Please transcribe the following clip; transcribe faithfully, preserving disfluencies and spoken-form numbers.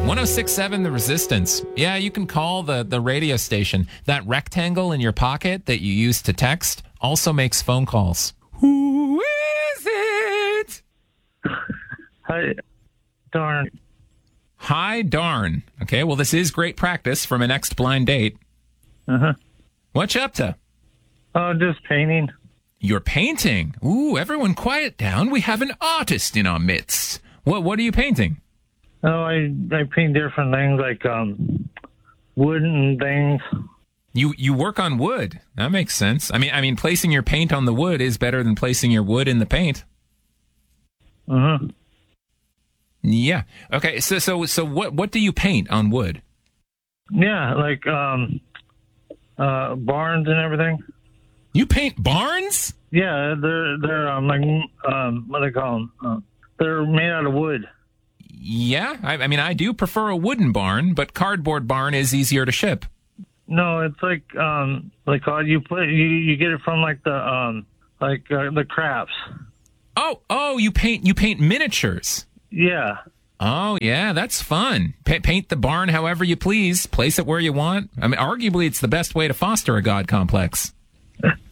one oh six point seven The Resistance. Yeah, you can call the, the radio station. That rectangle in your pocket that you use to text also makes phone calls. Who is it? Hi, darn. Hi, darn. Okay, well, this is great practice for my next blind date. Uh-huh. What you up to? Oh, just painting. You're painting. Ooh, everyone quiet down. We have an artist in our midst. What What are you painting? Oh, I I paint different things like um wooden things. You you work on wood. That makes sense. I mean, I mean, placing your paint on the wood is better than placing your wood in the paint. Uh-huh. Yeah. Okay. So so so what what do you paint on wood? Yeah, like um uh barns and everything. You paint barns? Yeah, they're they're um like um what do they call them? Uh, they're made out of wood. Yeah. I, I mean, I do prefer a wooden barn, but cardboard barn is easier to ship. No, it's like um like uh, you put you you get it from like the um like uh, the crafts. Oh oh, you paint you paint miniatures. Yeah. Oh, yeah, that's fun. Pa- paint the barn however you please. Place it where you want. I mean, arguably, it's the best way to foster a God complex.